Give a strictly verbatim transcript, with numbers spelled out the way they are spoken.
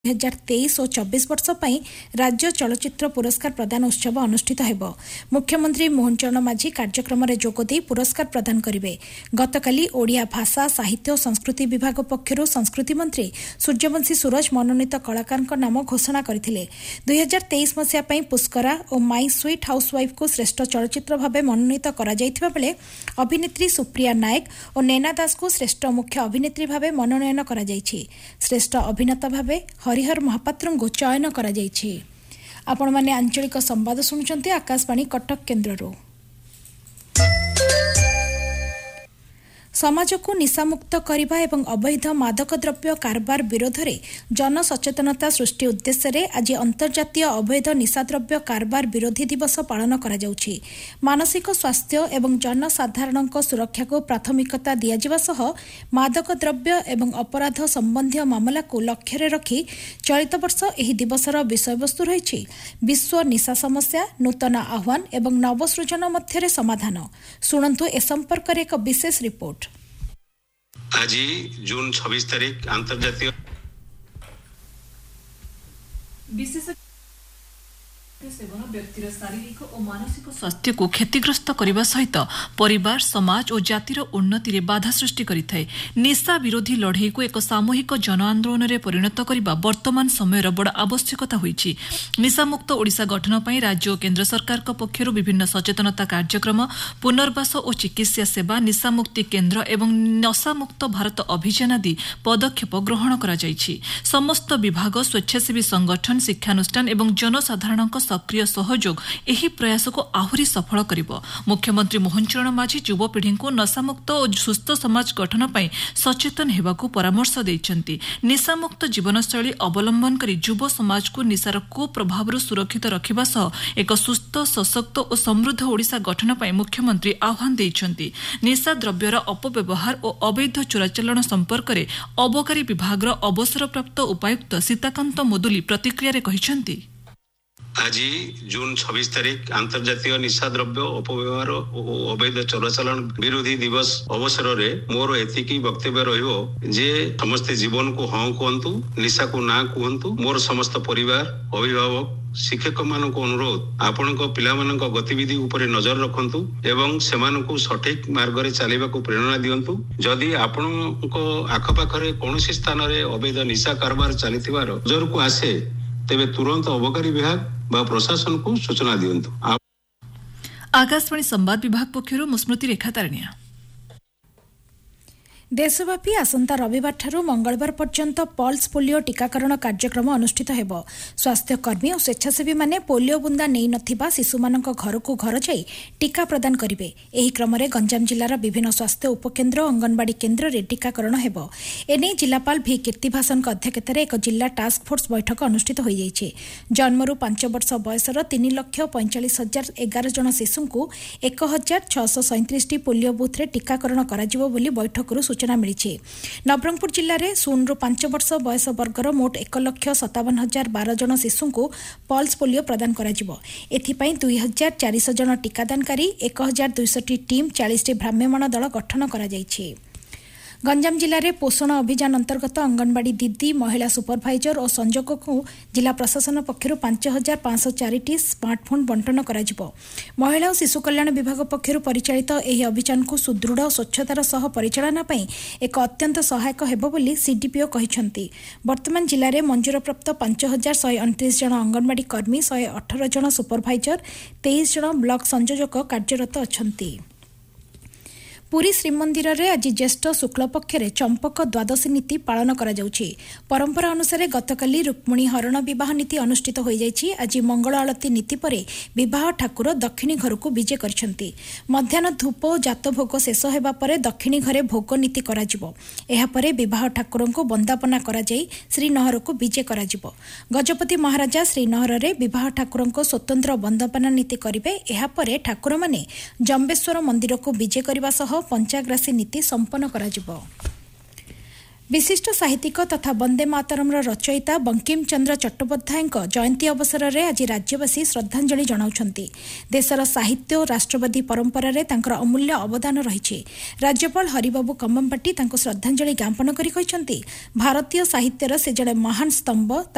दुई हजार तेईस और चौबीस वर्ष पर राज्य चलचित्र पुरस्कार प्रदान उत्सव अनुष्ठित हेब। मुख्यमंत्री मोहन चरण माझी कार्यक्रम में जोगदे पुरस्कार प्रदान करेंगे। गतकाली ओडिया भाषा साहित्य और संस्कृति विभाग पक्षर संस्कृति मंत्री सूर्यवंशी सूरज मनोनीत कलाकार नाम घोषणा करथिले। दुई हजार तेईस मसीहा पुष्करा और माई स्वीट हाउसवाइफ को श्रेष्ठ चलचित्र भाव मनोनीत करा जायथिबा बेले अभिनेत्री सुप्रिया नायक और नैना दास को श्रेष्ठ मुख्य अभिनेत्री भाव मनोनयन करा जायछि। श्रेष्ठ अभिनेता भाव हरिहर महापात्र को चयन करा जायछि। आपण माने आंचलिक संवाद सुनुचंती आकाशवाणी कटक केन्द्ररो। समाज को निशामुक्त करने एवं अवैध मादक द्रव्य कारबार विरोध में जनसचेतनता सृष्टि उद्देश्य आज अंतर्जातीय अवैध निशाद्रव्य कारबार विरोधी दिवस पालन करा जाउछि। मानसिक स्वास्थ्य एवं जनसाधारण सुरक्षा को प्राथमिकता दियाजिबा सह मादक द्रव्य एवं अपराध संबंधी मामला को लक्ष्य रखी चलित वर्ष एही दिवसर विषयवस्तु रही विश्व निशा समस्या नूतन आह्वान एवं नवसृजन मध्य समाधान। शुणु ए संपर्क में एक विशेष रिपोर्ट। आज जून छब्बीस तारीख अंतर्जातीय विशेष सेवन व्यक्तिर शारीरिक और मानसिक स्वास्थ्य को क्षतिग्रस्त करने सहित परिवार समाज और जातिर उन्नति में बाधा सृष्टि करिथाय। निशा विरोधी लड़ाई को एक सामूहिक जन आंदोलन में परिणत करने वर्तमान समय बड़ आवश्यकता होईछि। निशामुक्त ओडिशा गठन पर राज्य और केन्द्र सरकार पक्षर विभिन्न सचेतनता कार्यक्रम पुनर्वास और चिकित्सा सेवा निशामुक्ति केन्द्र एवं नशामुक्त भारत अभियान आदि पदक्षेप ग्रहण करा जायछि। समस्त विभाग स्वेच्छासेवी संगठन शिक्षानुष्ठान एवं जनसाधारण सक्रिय सहयोग एही प्रयास को आहुरी सफल करिबो। मुख्यमंत्री मोहन चरण माझी युवपीढ़ी को नशामुक्त और सुस्थ समाज गठन पर सचेतन हेबाकू परामर्श दैछंती। निशामुक्त जीवनशैली अवलंबन करी युव समाज को निशार कुप्रभाव सुरक्षित रखिबा सह एक सुस्थ सशक्त और समृद्ध ओडिशा गठन पर मुख्यमंत्री आह्वान दैछंती। निशा द्रव्यर अपव्यवहार और अवैध चोराचालान संपर्क में अबकारी विभाग अवसरप्राप्त उपायुक्त सीताकांत मुदुली प्रतिक्रिया रे कहिसंती। आज जून छब्बीस तारीख अंतर्जातीय निशा द्रव्य अपव्यवहार और अवैध चोराचालान विरोधी दिवस अवसर में मोर एतिकी वक्तव्य रहिबो जे समस्त जीवन को हाँ कहतु निशा को ना कहतु। मोर समस्त परिवार अभिभावक शिक्षक मान अनुरोध आपण पिला गतिविधि उपर नजर रखंतु एवं सेमान को सठिक मार्ग रे चलैबा को प्रेरणा दियंतु। जदि आपण आखपाखरे कौन स्थान रे अवैध निशा कारबार चलीथिबार नजर को आसे तेबे तुरंत अबकारी विभाग बा प्रशासन को सूचना दियंतु। आकाशवाणी संवाद विभाग पक्षर मुस्मृति रेखा तारनिया। देशव्यापी आसंता रविवार ठारू मंगलवार पर्यंत पल्स पोलियो टीकाकरण कार्यक्रम अनुष्ठित हेब। स्वास्थ्यकर्मी और स्वेच्छासेवी माने पोलियो बुंदा नहीं नथिबा शिशुमानक घर को घर जाई टीका प्रदान करिवे। एही क्रम रे गंजाम जिल्लार विभिन्न स्वास्थ्य उपकेन्द्र अंगनवाड़ी केन्द्र रे टीकाकरण हेब। एने जिलापाल भी कीर्तिभासन अध्यक्षतार एक जिला टास्क फोर्स बैठक अनुष्ठित हो जाइछे। जन्मरू पांच वर्ष बयसर तीन लक्ष पैंचाश हजार एगार जन शिशु को एक हजार छःश सैंतीस टी पोलियो बुथ रे टीकाकरण कराजिबो बोली बैठकरू सूचना मिली। नवरंगपुर जिले में शून्य रु पांच वर्ष बयस वर्गर मोट एक लक्ष सतावन हजार बार जन शिशु को पल्स पोलियो प्रदान कराजिबो। एथिपाई दुई हजार चारिश जन टीकादानकारी एक हजार दुईश टी टीम चालीस टी भ्राम्यमाण दल गठन करा जायछि। गंजाम जिले में पोषण अभियान अंतर्गत अंगनवाड़ी दीदी महिला सुपरभाइजर और संयोजक को जिला प्रशासन पक्षर पांच हजार पांच चार टी स्मार्टफोन बंटन कराजिबो। महिला और शिशु कल्याण विभाग पक्षर परिचालित एही अभियान को सुदृढ़ और स्वच्छतार सह परिचालना पई एक अत्यंत सहायक हेबो बोली सीडीपीओ कहिसंती। वर्तमान जिले में मंजूर प्राप्त पांच हजार शहे अणतीस जन अंगनवाड़ी कर्मी शहे अठर जन सुपरभाइजर तेईस जन ब्लॉक संयोजक कार्यरत अछंती। पुरी श्रीमंदिर में आज ज्येष्ठ शुक्ल पक्षरे चंपक द्वादशी नीति पालन करा जाउछि। परंपरा अनुसार गतकाली रुक्मिणी हरण बह नीति अनुष्ठित हो जाइछि। आज मंगल आलती नीति पर विवाह ठाकुर दक्षिणी घर को विजे करछंती। मध्याह्न धूप और जात भोग शेष हेबा परे दक्षिणी घरे भोग नीति करा जिवो। एहा परे विवाह ठाकुर को वंदापना करा जाई श्रीनहर को विजे करा जिवो। गजपति महाराजा श्रीनहर रे विवाह ठाकुर को स्वतंत्र वंदापना नीति करिवे। एहा परे ठाकुर माने जम्बेश्वर मंदिर को विजे करबा सह पंचाग्रासी नीति संपन्न कराजिबो। विशिष्ट साहित्यिक तथा वंदे मातरम रचयिता बंकिम चंद्र चट्टोपाध्याय जयंती अवसर में आज राज्यवासी श्रद्धांजलि जनाउछंती। देशर साहित्य और राष्ट्रवादी परंपरा रे तांकर अमूल्य अवदान रही। राज्यपाल हरिबाबू कम्मपाटी तांको श्रद्धांजलि ज्ञापन करी कहिसंती भारतीय साहित्यर से जड़े महान स्तंभ।